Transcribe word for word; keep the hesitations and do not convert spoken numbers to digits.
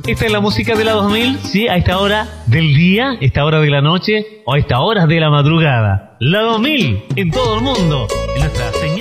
Esta es la música de la dos mil, sí, a esta hora del día, esta hora de la noche o a estas horas de la madrugada. La dos mil en todo el mundo, en nuestra señal